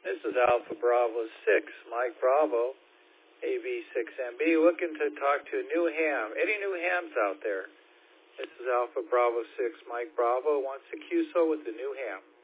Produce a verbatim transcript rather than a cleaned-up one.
This is Alpha Bravo six, Mike Bravo, A B six M B, looking to talk to a new ham. Any new hams out there? This is Alpha Bravo six, Mike Bravo, wants to Q S O with the new ham.